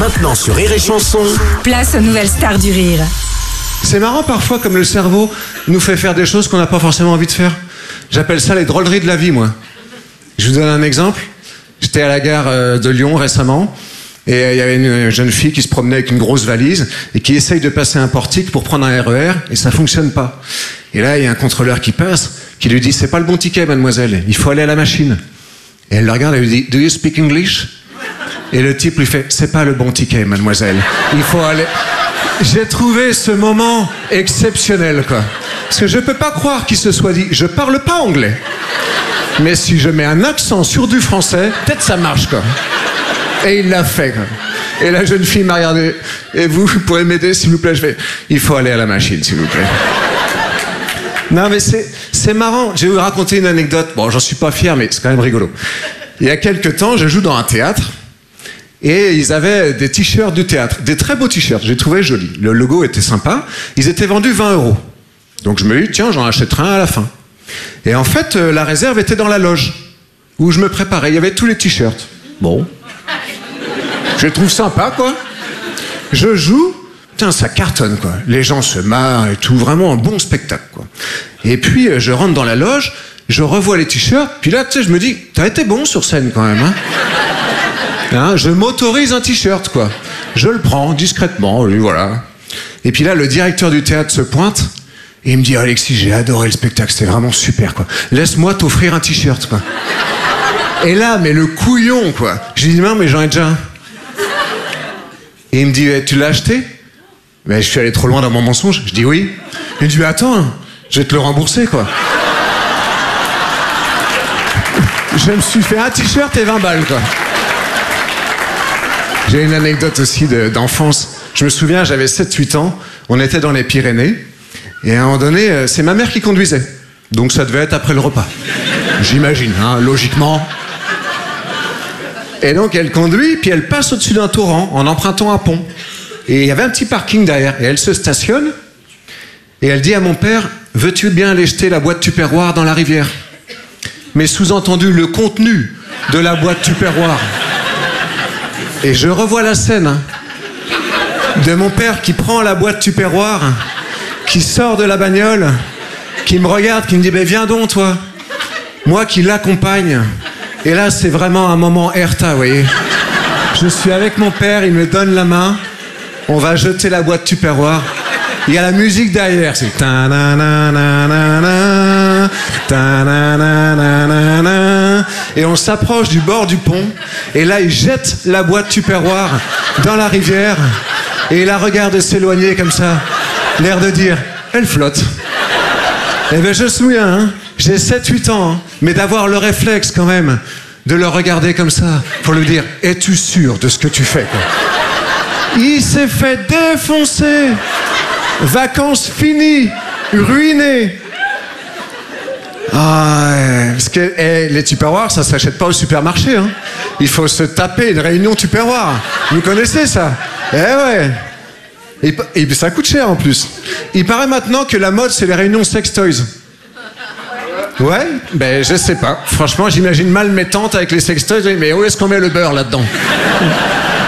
Maintenant sur Rire et Chanson. Place aux nouvelles stars du rire. C'est marrant parfois comme le cerveau nous fait faire des choses qu'on n'a pas forcément envie de faire. J'appelle ça les drôleries de la vie, moi. Je vous donne un exemple. J'étais à la gare de Lyon récemment et il y avait une jeune fille qui se promenait avec une grosse valise et qui essaye de passer un portique pour prendre un RER et ça fonctionne pas. Et là, il y a un contrôleur qui passe, qui lui dit « C'est pas le bon ticket, mademoiselle, il faut aller à la machine. » Et elle le regarde et lui dit « Do you speak English ?» Et le type lui fait « C'est pas le bon ticket, mademoiselle, il faut aller... » J'ai trouvé ce moment exceptionnel, quoi. Parce que je peux pas croire qu'il se soit dit « Je parle pas anglais. Mais si je mets un accent sur du français, peut-être ça marche, quoi. » Et il l'a fait, quoi. Et la jeune fille m'a regardé. « Et vous pourrez m'aider, s'il vous plaît ?» Je fais « Il faut aller à la machine, s'il vous plaît. » Non, mais c'est marrant. Je vais vous raconter une anecdote. Bon, j'en suis pas fier, mais c'est quand même rigolo. Il y a quelques temps, je joue dans un théâtre. Et ils avaient des t-shirts du théâtre, des très beaux t-shirts, j'ai trouvé jolis. Le logo était sympa, ils étaient vendus 20 €. Donc je me dis, tiens, j'en achèterai un à la fin. Et en fait, la réserve était dans la loge, où je me préparais, il y avait tous les t-shirts. Bon, je les trouve sympa, quoi. Je joue, putain, ça cartonne, quoi. Les gens se marrent et tout, vraiment un bon spectacle, quoi. Et puis, je rentre dans la loge, je revois les t-shirts, puis là, tu sais, je me dis, t'as été bon sur scène, quand même, hein. Hein, je m'autorise un t-shirt, quoi. Je le prends discrètement, et voilà. Et puis là, le directeur du théâtre se pointe et il me dit « Alexis, j'ai adoré le spectacle, c'était vraiment super, quoi. Laisse-moi t'offrir un t-shirt, quoi. » Et là, mais le couillon, quoi. Je lui dis « Non, mais j'en ai déjà un. » Et il me dit « Tu l'as acheté ?» Mais je suis allé trop loin dans mon mensonge. Je dis « Oui. » Il me dit « Attends, je vais te le rembourser, quoi. » Je me suis fait un t-shirt et 20 balles, quoi. J'ai une anecdote aussi d'enfance. Je me souviens, j'avais 7-8 ans, on était dans les Pyrénées, et à un moment donné, c'est ma mère qui conduisait. Donc ça devait être après le repas. J'imagine, hein, logiquement. Et donc elle conduit, puis elle passe au-dessus d'un torrent en empruntant un pont. Et il y avait un petit parking derrière, et elle se stationne, et elle dit à mon père, « Veux-tu bien aller jeter la boîte Tupperware dans la rivière ?» Mais sous-entendu, le contenu de la boîte Tupperware. Et je revois la scène, hein, de mon père qui prend la boîte Tupperware, qui sort de la bagnole, qui me regarde, qui me dit « Ben viens donc, toi !» Moi qui l'accompagne. Et là, c'est vraiment un moment Erta, vous voyez. Je suis avec mon père, il me donne la main, on va jeter la boîte Tupperware. Il y a la musique derrière, c'est ta-na-na-na-na-na, ta-na-na-na-na-na. Et on s'approche du bord du pont, et là il jette la boîte Tupperware dans la rivière, et il la regarde s'éloigner comme ça, l'air de dire, elle flotte. Eh bien je me souviens, hein, j'ai 7-8 ans, hein, mais d'avoir le réflexe quand même, de le regarder comme ça, pour lui dire, es-tu sûr de ce que tu fais, quoi? Il s'est fait défoncer. Vacances finies, ruinées. Ah, parce que les Tupperware, ça s'achète pas au supermarché, hein. Il faut se taper une réunion Tupperware. Vous connaissez ça? Eh ouais. Et ça coûte cher en plus. Il paraît maintenant que la mode, c'est les réunions sex toys. Ouais? Ben je sais pas. Franchement, j'imagine mal mes tantes avec les sex toys. Mais où est-ce qu'on met le beurre là-dedans?